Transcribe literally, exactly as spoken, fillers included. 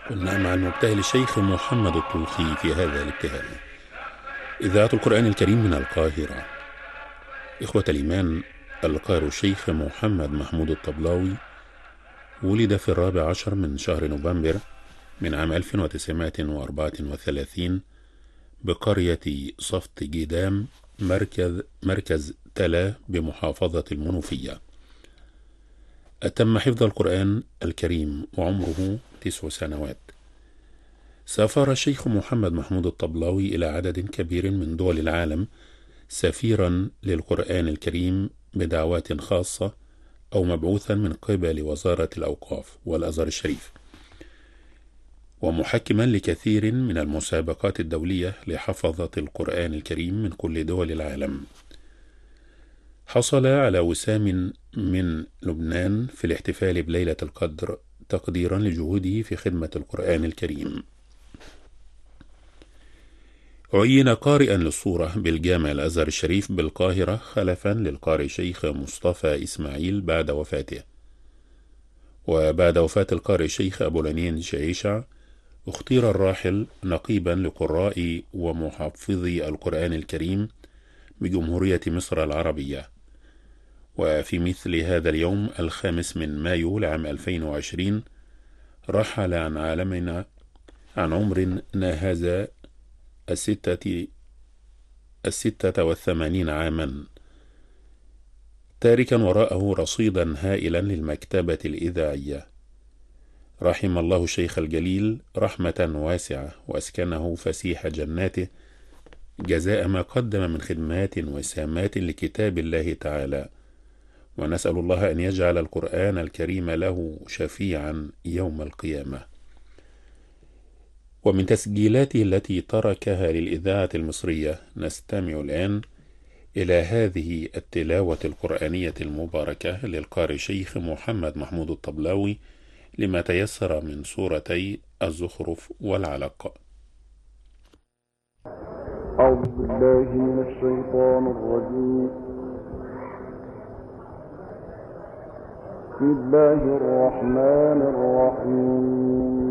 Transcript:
كنا مع المبتهل الشيخ محمد الطوخي في هذا الابتهال. إذاعة القرآن الكريم من القاهرة. إخوة الإيمان، القارئ الشيخ محمد محمود الطبلاوي ولد في الرابع عشر من شهر نوفمبر من عام ألف وتسعمائة وأربعة وثلاثين بقرية صفت جيدام، مركز, مركز تلا بمحافظة المنوفية. أتم حفظ القرآن الكريم وعمره تسع سنوات. سافر الشيخ محمد محمود الطبلاوي إلى عدد كبير من دول العالم سفيرا للقرآن الكريم بدعوات خاصة أو مبعوثا من قبل وزارة الأوقاف والأزهر الشريف، ومحكما لكثير من المسابقات الدولية لحفظة القرآن الكريم من كل دول العالم. حصل على وسام من لبنان في الاحتفال بليلة القدر تقديرا لجهوده في خدمة القرآن الكريم. عين قارئا للصورة بالجامع الأزهر الشريف بالقاهرة خلفا للقارئ شيخ مصطفى إسماعيل بعد وفاته. وبعد وفاة القارئ شيخ أبو العنين شعيشع اختير الراحل نقيبا لقراء ومحفظي القرآن الكريم بجمهورية مصر العربية. وفي مثل هذا اليوم الخامس من مايو لعام ألفين وعشرين رحل عن عالمنا عن عمر ناهز الستة الستة والثمانين عاما، تاركا وراءه رصيدا هائلا للمكتبة الإذاعية. رحم الله الشيخ الجليل رحمة واسعة وأسكنه فسيح جناته جزاء ما قدم من خدمات وسامات لكتاب الله تعالى، ونسأل الله أن يجعل القرآن الكريم له شفيعا يوم القيامة. ومن تسجيلاته التي تركها للإذاعة المصرية نستمع الآن إلى هذه التلاوة القرآنية المباركة للقارئ شيخ محمد محمود الطبلاوي لما تيسر من سورتي الزخرف والعلق. أعوذ بالله من الشيطان الرجيم. بسم الله الرحمن الرحيم.